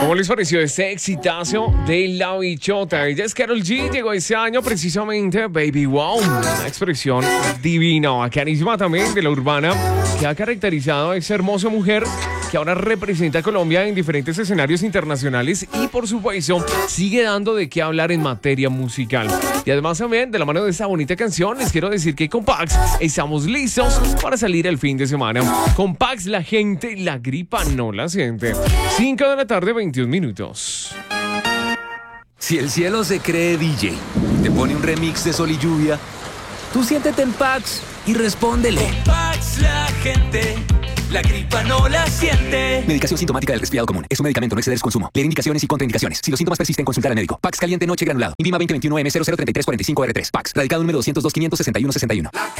¿Cómo les pareció este exitazo de La Bichota? Ella es Karol G, llegó este año precisamente Baby Wow, una expresión divina, bacanísima también de la urbana que ha caracterizado a esa hermosa mujer que ahora representa a Colombia en diferentes escenarios internacionales y por supuesto sigue dando de qué hablar en materia musical. Y además también de la mano de esta bonita canción les quiero decir que con Pax estamos listos para salir el fin de semana. Con Pax la gente la gripa no la siente. 5 de la tarde, 21 minutos. Si el cielo se cree DJ y te pone un remix de Sol y Lluvia, tú siéntete en Pax y respóndele. Con Pax la gente la gripa no la siente. Medicación sintomática del resfriado común. Es un medicamento, no exceder su consumo. Leer indicaciones y contraindicaciones. Si los síntomas persisten, consultar al médico. Pax caliente noche granulado. INVIMA 2021 M003345R3. Pax. Radicado número 202 561 61.